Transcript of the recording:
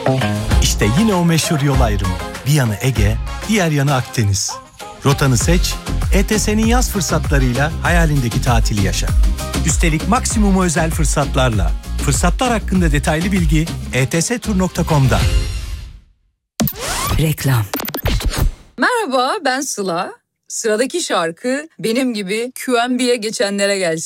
İşte yine o meşhur yol ayrımı. Bir yanı Ege, diğer yanı Akdeniz. Rotanı seç, ETS'nin yaz fırsatlarıyla hayalindeki tatili yaşa. Üstelik maksimum özel fırsatlarla. Fırsatlar hakkında detaylı bilgi etstur.com'da. Reklam. Merhaba, ben Sıla. Sıradaki şarkı benim gibi QMB'ye geçenlere gelsin.